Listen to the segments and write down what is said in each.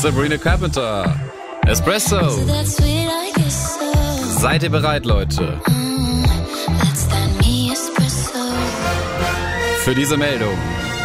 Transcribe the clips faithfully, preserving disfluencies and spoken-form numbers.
Sabrina Carpenter. Espresso. Seid ihr bereit, Leute? Für diese Meldung.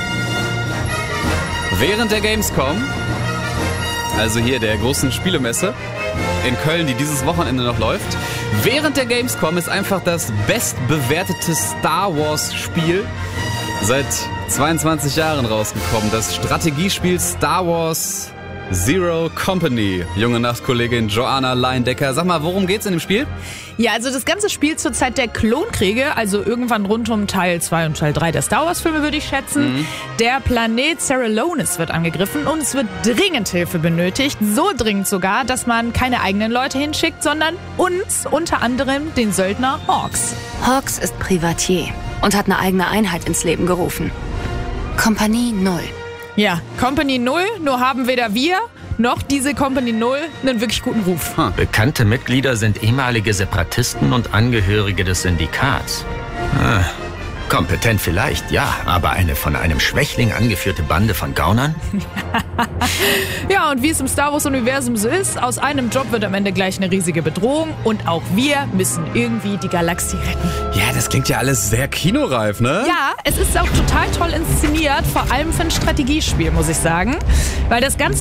Während der Gamescom, also hier der großen Spielemesse in Köln, die dieses Wochenende noch läuft, während der Gamescom ist einfach das bestbewertete Star Wars Spiel seit zweiundzwanzig Jahren rausgekommen. Das Strategiespiel Star Wars Zero Company. Junge Nachtkollegin Joanna Leindecker. Sag mal, worum geht's in dem Spiel? Ja, also das Ganze spielt zur Zeit der Klonkriege, also irgendwann rund um Teil zwei und Teil drei der Star Wars Filme, würde ich schätzen. Mhm. Der Planet Seralonis wird angegriffen und es wird dringend Hilfe benötigt. So dringend sogar, dass man keine eigenen Leute hinschickt, sondern uns, unter anderem den Söldner Hawks. Hawks ist Privatier und hat eine eigene Einheit ins Leben gerufen. Kompanie Null. Ja, Company Null, nur haben weder wir noch diese Company Null einen wirklich guten Ruf. Hm. Bekannte Mitglieder sind ehemalige Separatisten und Angehörige des Syndikats. Ah, kompetent vielleicht, ja, aber eine von einem Schwächling angeführte Bande von Gaunern? Ja, und wie es im Star Wars-Universum so ist, aus einem Job wird am Ende gleich eine riesige Bedrohung und auch wir müssen irgendwie die Galaxie retten. Ja, das klingt ja alles sehr kinoreif, ne? Ja, es ist auch total toll inszeniert, vor allem für ein Strategiespiel, muss ich sagen. Weil das Ganze